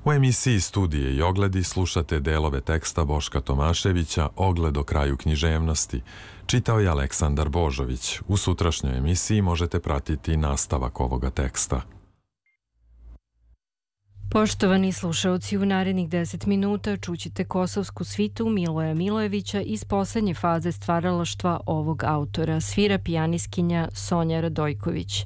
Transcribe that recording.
U emisiji Studije i ogledi slušate delove teksta Boška Tomaševića Ogled o kraju književnosti. Čitao je Aleksandar Božović. U sutrašnjoj emisiji možete pratiti nastavak ovoga teksta. Poštovani slušaoci, u narednih 10 minuta čućete kosovsku svitu Miloja Milojevića iz poslednje faze stvaralaštva ovog autora. Svira pijaniskinja Sonja Radojković.